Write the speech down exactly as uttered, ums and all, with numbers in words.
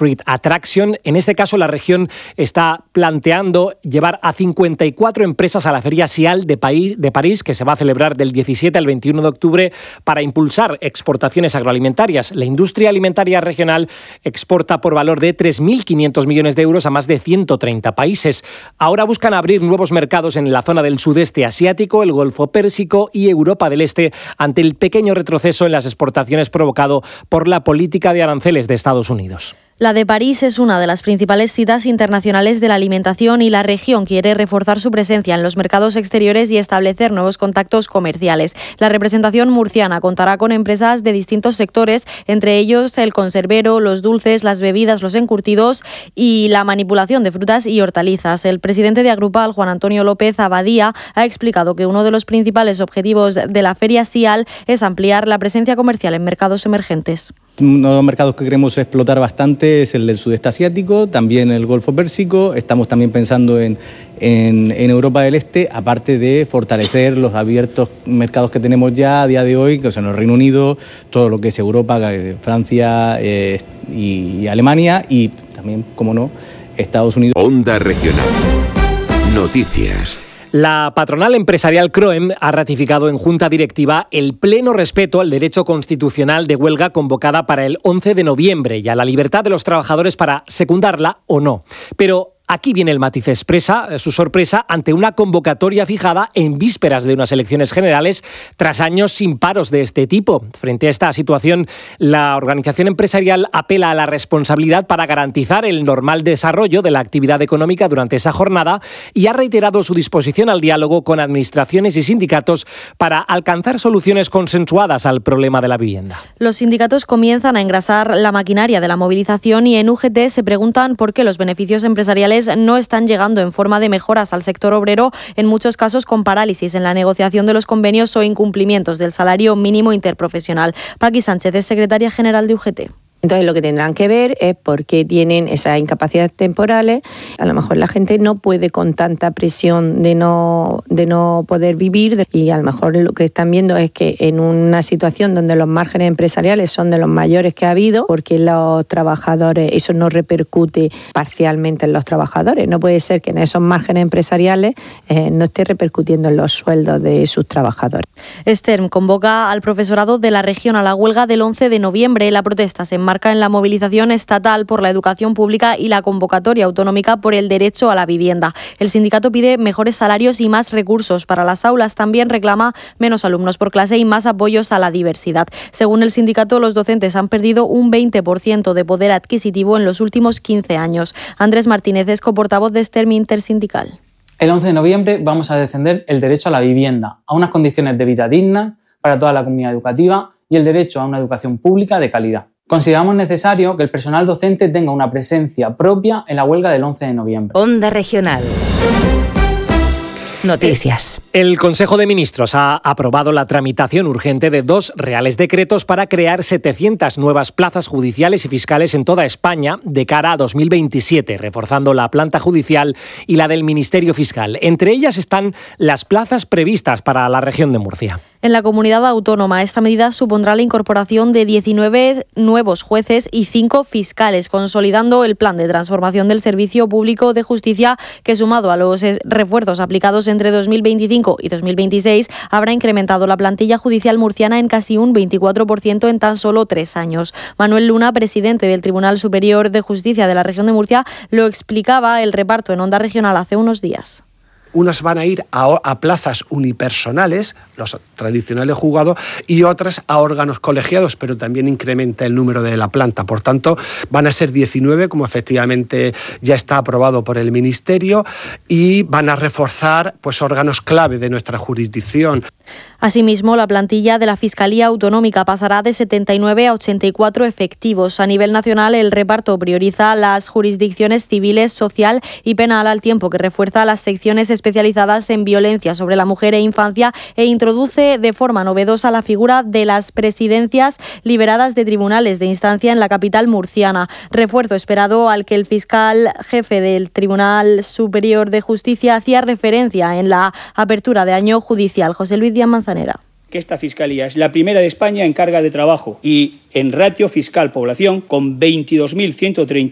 Street Attraction. En este caso, la región está planteando llevar a cincuenta y cuatro empresas a la Feria SIAL de, París, de París, que se va a celebrar del diecisiete al veintiuno de octubre, para impulsar exportaciones agroalimentarias. La industria alimentaria regional exporta por valor de tres mil quinientos millones de euros a más de ciento treinta países. Ahora buscan abrir nuevos mercados en la zona del sudeste asiático, el Golfo Pérsico y Europa del Este, ante el pequeño retroceso en las exportaciones provocado por la política de aranceles de Estados Unidos. La de París es una de las principales citas internacionales de la alimentación y la región quiere reforzar su presencia en los mercados exteriores y establecer nuevos contactos comerciales. La representación murciana contará con empresas de distintos sectores, entre ellos el conservero, los dulces, las bebidas, los encurtidos y la manipulación de frutas y hortalizas. El presidente de Agrupal, Juan Antonio López Abadía, ha explicado que uno de los principales objetivos de la Feria SIAL es ampliar la presencia comercial en mercados emergentes. Uno de los mercados que queremos explotar bastante es el del sudeste asiático, también el Golfo Pérsico. Estamos también pensando en, en, en Europa del Este, aparte de fortalecer los abiertos mercados que tenemos ya a día de hoy, que son el Reino Unido, todo lo que es Europa, Francia eh, y, y Alemania, y también, como no, Estados Unidos. Onda Regional. Noticias. La patronal empresarial CROEM ha ratificado en junta directiva el pleno respeto al derecho constitucional de huelga convocada para el once de noviembre y a la libertad de los trabajadores para secundarla o no. Pero aquí viene el matiz. Expresa su sorpresa ante una convocatoria fijada en vísperas de unas elecciones generales tras años sin paros de este tipo. Frente a esta situación, la organización empresarial apela a la responsabilidad para garantizar el normal desarrollo de la actividad económica durante esa jornada y ha reiterado su disposición al diálogo con administraciones y sindicatos para alcanzar soluciones consensuadas al problema de la vivienda. Los sindicatos comienzan a engrasar la maquinaria de la movilización y en U G T se preguntan por qué los beneficios empresariales no están llegando en forma de mejoras al sector obrero, en muchos casos con parálisis en la negociación de los convenios o incumplimientos del salario mínimo interprofesional. Paqui Sánchez es secretaria general de U G T. Entonces lo que tendrán que ver es por qué tienen esas incapacidades temporales. A lo mejor la gente no puede con tanta presión de no, de no poder vivir y a lo mejor lo que están viendo es que en una situación donde los márgenes empresariales son de los mayores que ha habido, porque los trabajadores, eso no repercute parcialmente en los trabajadores. No puede ser que en esos márgenes empresariales eh, no esté repercutiendo en los sueldos de sus trabajadores. Stern convoca al profesorado de la región a la huelga del once de noviembre. La protesta se enmarca en la movilización estatal por la educación pública y la convocatoria autonómica por el derecho a la vivienda. El sindicato pide mejores salarios y más recursos para las aulas. También reclama menos alumnos por clase y más apoyos a la diversidad. Según el sindicato, los docentes han perdido un veinte por ciento de poder adquisitivo en los últimos quince años. Andrés Martínez es coportavoz de Stern Intersindical. El once de noviembre vamos a defender el derecho a la vivienda, a unas condiciones de vida dignas para toda la comunidad educativa y el derecho a una educación pública de calidad. Consideramos necesario que el personal docente tenga una presencia propia en la huelga del once de noviembre. Onda Regional. Noticias. El Consejo de Ministros ha aprobado la tramitación urgente de dos reales decretos para crear setecientas nuevas plazas judiciales y fiscales en toda España de cara a dos mil veintisiete, reforzando la planta judicial y la del Ministerio Fiscal. Entre ellas están las plazas previstas para la región de Murcia. En la comunidad autónoma, esta medida supondrá la incorporación de diecinueve nuevos jueces y cinco fiscales, consolidando el plan de transformación del Servicio Público de Justicia que, sumado a los refuerzos aplicados entre dos mil veinticinco y dos mil veintiséis, habrá incrementado la plantilla judicial murciana en casi un veinticuatro por ciento en tan solo tres años. Manuel Luna, presidente del Tribunal Superior de Justicia de la región de Murcia, lo explicaba el reparto en Onda Regional hace unos días. Unas van a ir a, a plazas unipersonales, los tradicionales juzgados, y otras a órganos colegiados, pero también incrementa el número de la planta. Por tanto, van a ser diecinueve, como efectivamente ya está aprobado por el Ministerio, y van a reforzar pues, órganos clave de nuestra jurisdicción. Asimismo, la plantilla de la Fiscalía Autonómica pasará de setenta y nueve a ochenta y cuatro efectivos. A nivel nacional, el reparto prioriza las jurisdicciones civiles, social y penal, al tiempo que refuerza las secciones especializadas en violencia sobre la mujer e infancia e introduce de forma novedosa la figura de las presidencias liberadas de tribunales de instancia en la capital murciana. Refuerzo esperado al que el fiscal jefe del Tribunal Superior de Justicia hacía referencia en la apertura de año judicial. José Luis Díaz Manzanera. Que esta Fiscalía es la primera de España en carga de trabajo y en ratio fiscal-población con veintidós mil ciento treinta